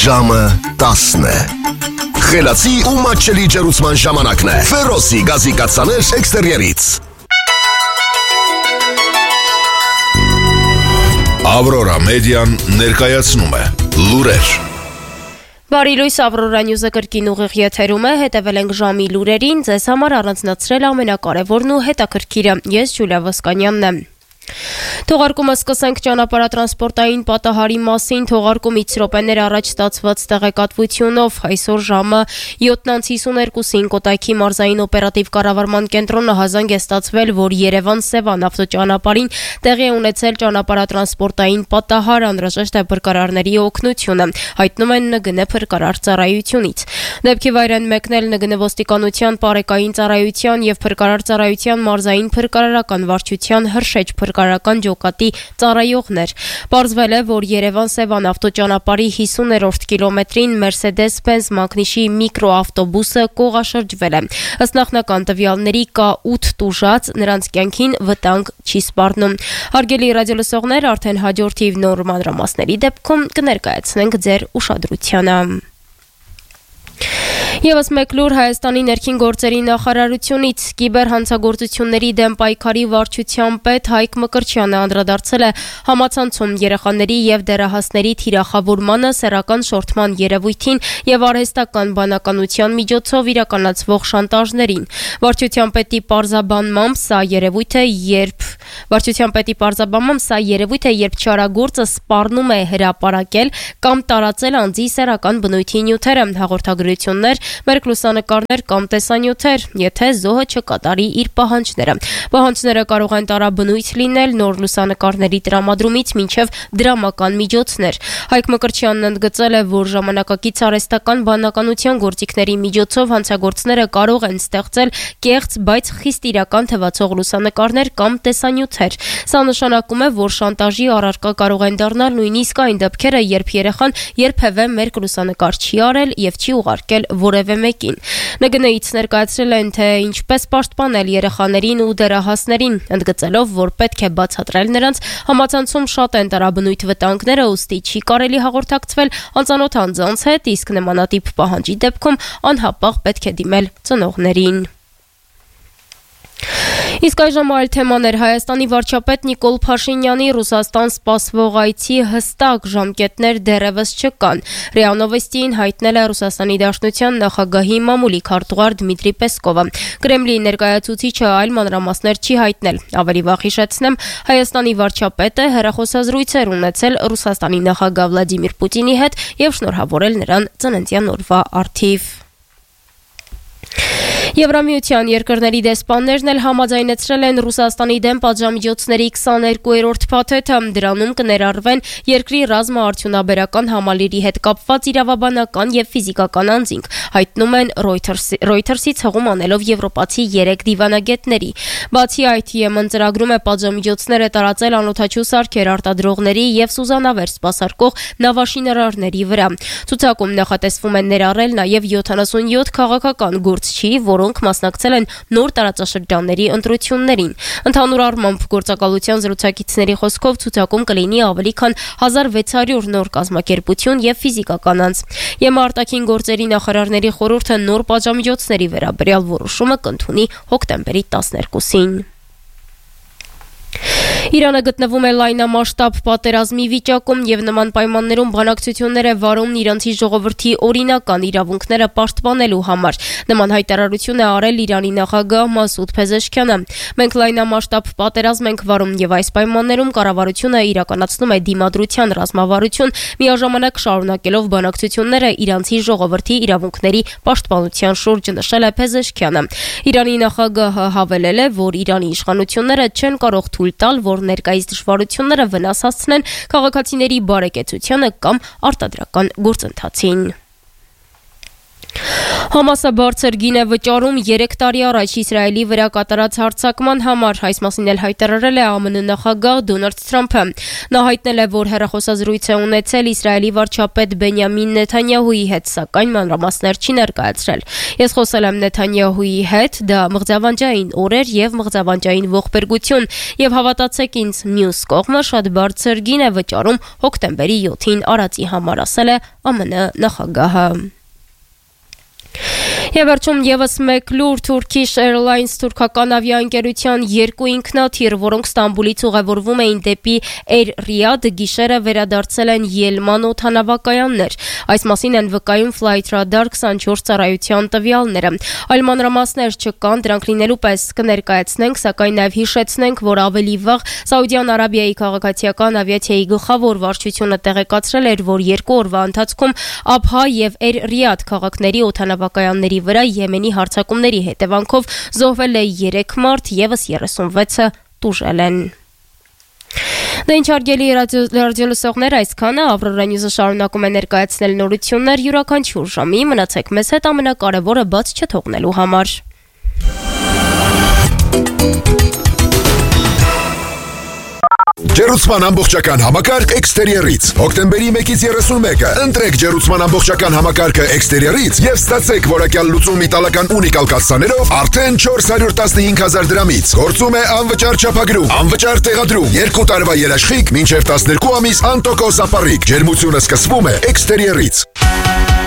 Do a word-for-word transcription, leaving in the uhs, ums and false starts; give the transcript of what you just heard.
Ժամը տասն է։ Խելացի ու մատչելի ջերուցման ժամանակն է։ Ֆերոսի գազի կաթսաներ էքստերիերից։ Ավրորա մեդիան ներկայացնում է լուրեր։ Բարի լույս, Ավրորա Նյուզը կրկին ուղիղ եթերում է, հետևել ենք ժամի լուրերին, ձեզ համար առանձնացրել ամենակարևորն ու հետաքրքիրը։ Ես Ջուլիա Վոսկանյանն եմ։ Թողարկումը սկսենք ճանապարհատրանսպորտային պատահարի մասին, թողարկումից րոպեներ առաջ ստացված տեղեկատվությունով այսօր ժամը յոթ հիսուներկուսին Կոտայքի մարզային օպերատիվ կառավարման կենտրոնը հազանգ է ստացվել, որ Երևան-Սևան ավտոճանապարհին տեղի է ունեցել ճանապարհատրանսպորտային պատահար, անհրաժեշտ է փրկարարների օգնությունը, հայտնում են ՆԳՆ փրկարար ծառայությունից։ Դեպքի վայր են մեկնել ՆԳՆ ոստիկանության պարեկային ծառայության եւ փրկարար ծառայության մարզային փրկարարական վարչության հրշեջ փրկարարական ջոկատի ծառայողներ։ Պարզվել է, որ Երևան-Սևան ավտոճանապարհի հիսուներորդ կիլոմետրին Mercedes-Benz մակնիշի միկրոավտոբուսը կողաշրջվել է։ Ըստ նախնական տվյալների կա ութ տուժած, նրանց կյանքին վտանգ չի սպառնում։ Հարգելի ռադիոլսողներ, արդեն հաջորդիվ նոր մանրամասների դեպքում կներկայացնենք ձեր ուշադրությանը։ Եվս մեկ լուր Հայաստանի ներքին գործերի նախարարությունից կիբերհանցագործությունների դեմ պայքարի վարչության պետ Հայկ Մկրտչյանը անդրադարձել է համացանցում երեխաների եւ դեռահասների թիրախավորմանը, սեռական շորթման երևույթին եւ արհեստական բանականության միջոցով իրականացվող շանտաժներին։ Վարչության պետի պարզաբանմամբ սա երևույթ է, երբ Վարչության պետի պարզաբանմամբ սա երևույթ է, երբ չարագործը սպառնում է հրապարակել կամ տարածել անձի սեռական բնույթի նյութերը, հաղորդագրություններ, մերկ լուսանկարներ կամ տեսանյութեր, եթե զոհը չկատարի իր պահանջները։ Պահանջները կարող են տարաբնույթ լինել նոր լուսանկարների տրամադրումից մինչև դրամական միջոցներ։ Հայկ Մկրտչյանն ընդգծել է, որ ժամանակակից արհեստական բանականության գործիքների միջոցով հանցագործները կարող են ստեղծել կեղծ, բայց խիստ իրական թվացող լուսանկարներ կամ տեսանյութեր։ Սա նշանակում է, որ շանտաժի առարկա կարող են դառնալ նույնիսկ այն դեպքերը, երբ երեխան երբևէ մերկ լուսանկար չի արել եւ չի ուղարկել որևէ մեկին։ ՆԳՆ-ից ներկայացրել են, թե ինչպես պաշտպանել երեխաներին ու դեռահասներին, ընդգծելով, որ պետք է բացատրել նրանց համացանցում շատ են տարաբնույթ վտանգները, ուստի չի կարելի հաղորդակցվել անծանոթ անձանց հետ, իսկ նմանատիպ պահանջի դեպքում անհապաղ պետք է դիմել ծնողներին։ Իսկ այժմ այլ թեմաներ։ Հայաստանի վարչապետ Նիկոլ Փաշինյանի Ռուսաստան սպասվող այցի հստակ ժամկետներ դեռևս չկան։ ՌԻԱ Նովոստիին հայտնել է Ռուսաստանի Դաշնության նախագահի մամուլի քարտուղար Դմիտրի Պեսկովը։ Կրեմլի ներկայացուցիչը այլ մանրամասներ չի հայտնել։ Ավելի վաղ հիշեցնեմ, Հայաստանի վարչապետը հեռախոսազրույցեր ունեցել Ռուսաստանի նախագահ Վլադիմիր Պուտինի հետ եւ շնորհավորել նրան ծննդյան օրվա առթիվ։ Եվրամիության երկրների դեսպաններն էլ համաձայնեցրել են Ռուսաստանի դեմ պատժամիջոցների քսաներկուերորդ փաթեթը։ Դրանում կներառվեն երկրի ռազմաարդյունաբերական համալիրի հետ կապված իրավաբանական եւ ֆիզիկական անձինք, հայտնում են Reuters-ից հղում անելով եվրոպացի երեք դիվանագետների։ Բացի այդ, Եմեն ծրագրում է պատժամիջոցները տարածել անօդաչու սարքեր արտադրողների եւ սուզանավեր սպասարկող նավաշինարարների վրա։ Ցուցակում նախատեսվում է ներառել նաեւ յոթանասունյոթ քաղաքական գործչի, որոնք մասնակցել են նոր տարածաշրջանների ընտրություններին։ Ընդհանուր առմամբ գործակալության զրուցակիցների խոսքով ցուցակում կլինի ավելի քան հազար վեց հարյուր նոր կազմակերպություն եւ ֆիզիկական անձ։ ԵՄ արտաքին գործերի նախարարների խորհուրդը նոր պատժամիջոցների վերաբերյալ որոշումը կընդունի հոկտեմբերի տասներկուսին։ Իրանը գտնվում է լայնամասշտաբ պատերազմի վիճակում եւ նման պայմաններում բանակցություններ է վարում իրանցի ժողովրդի օրինական իրավունքները պաշտպանելու համար։ Նման հայտարարություն է արել Իրանի նախագահ Մասուդ Փեզեշքյանը։ Մենք լայնամասշտաբ պատերազմ ենք վարում եւ այս պայմաններում կառավարությունը իրականացնում է դիմադրության ռազմավարություն, միաժամանակ շարունակելով բանակցությունները իրանցի ժողովրդի իրավունքների պաշտպանության շուրջ, նշել է Փեզեշքյանը։ Իրանի նախագահը հավելել է, որ Իրանի իշխանությունները չեն կարող թույլ տալ, որ ներկայիս դժվարությունները վնաս հասցնեն քաղաքացիների բարեկեցությանը կամ արտադրական գործընթացին։ Համասը բարձր գին է վճարում երեք տարի առաջ Իսրայելի վրա կատարած հարձակման համար, այս մասին էլ հայտարարել է ԱՄՆ նախագահ Դոնալդ Թրամփը։ Նա հայտնել է, որ հեռախոսազրույց է ունեցել Իսրայելի վարչապետ Բենյամին Նեթանյահուի հետ, սակայն մանրամասներ չի ներկայացրել։ Ես խոսել եմ Նեթանյահուի հետ, դա մղձավանջային օր էր եւ մղձավանջային ողբերգություն, եւ հավատացեք ինձ, մյուս կողմը շատ բարձր գին է վճարում հոկտեմբերի յոթին արածի համար, ասել է ԱՄՆ նախագահը։ Եվ վերջում եւս մեկ լուր Turkish Airlines թուրքական ավիաընկերության երկու ինքնաթիռ, որոնք Ստամբուլից ուղևորվում էին դեպի Air Riyadh, գիշերը վերադարձել են Ելման օդանավակայաններ։ Այս մասին են վկայում Flightradar twenty-four ծառայության տվյալները։ Այլ մանրամասներ չկան, դրանք լինելու պես կներկայացնենք, սակայն նաեւ հիշեցնենք, որ ավելի վաղ Սաուդյան Արաբիայի քաղաքացիական ավիացիայի գլխավոր վարչությունը տեղեկացրել էր, որ երկու օրվա ընթացքում Աբհա եւ Air Riyadh քաղաքների օդանավակայանների վրա Եմենի հարձակումների հետևանքով զոհվել է երեք մարդ, եւս thirty-sixը տուժել են։ Դե ինչ հարգելի ռադիոլսողներ, այսքանը Aurora News-ը շարունակում է ներկայացնել նորություններ յուրաքանչյուր ժամի, մնացեք մեզ հետ ամենակարևորը բաց չթողնելու համար։ Ջերուցման ամբողջական համակարգ Exterior-ից հոկտեմբերի մեկից thirty-one-ը ընտրեք ջերուցման ամբողջական համակարգը Exterior-ից եւ ստացեք որակյալ լուծում իտալական ունիկալ կասսաներով արդեն four hundred fifteen thousand դրամից։ Գործում է անվճար չափագրում, անվճար տեղադրում, երկու տարվա երաշխիք, մինչև twelve ամիս անտոկոս ապառիկ։ Ջերմությունը սկսվում է Exterior-ից։